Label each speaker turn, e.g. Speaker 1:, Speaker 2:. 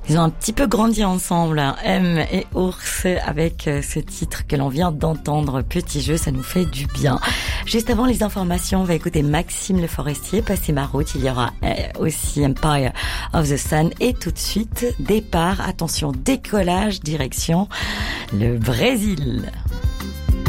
Speaker 1: Ils ont un petit peu grandi ensemble, hein, M et Ours, avec ce titre que l'on vient d'entendre, Petit jeu, ça nous fait du bien. Juste avant les informations, on va écouter Maxime Le Forestier, Passer ma route. Il y aura aussi Empire of the Sun. Et tout de suite, départ, attention, décollage, direction le Brésil.